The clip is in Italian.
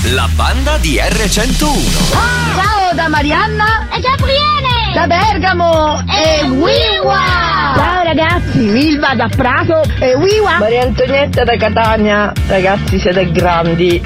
la banda di R101. Ciao da Marianna E Gabriele! da Bergamo e Wiwa. Ciao ragazzi, Milva da Prato e Wiwa. Maria Antonietta da Catania, ragazzi siete grandi.